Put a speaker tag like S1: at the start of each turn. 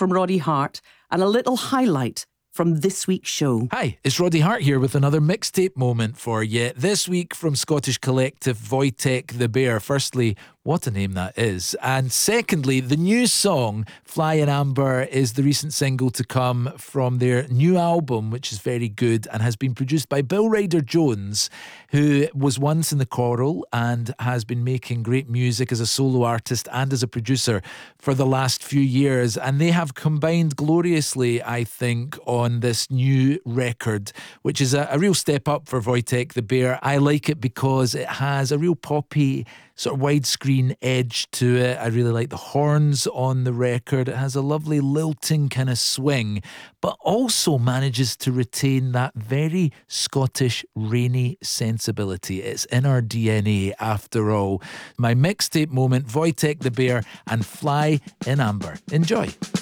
S1: from Roddy Hart and a little highlight from this week's show.
S2: Hi, it's Roddy Hart here with another mixtape moment for you. This week from Scottish collective Wojtek the Bear. Firstly, what a name that is. And secondly, the new song, Fly in Amber, is the recent single to come from their new album, which is very good and has been produced by Bill Ryder Jones, who was once in the Coral and has been making great music as a solo artist and as a producer for the last few years. And they have combined gloriously, I think, on this new record, which is a real step up for Wojtek the Bear. I like it because it has a real poppy sort of widescreen edge to it. I really like the horns on the record. It has a lovely lilting kind of swing, but also manages to retain that very Scottish rainy sensibility. It's in our DNA after all. My mixtape moment, Wojtek the Bear and Fly in Amber. Enjoy.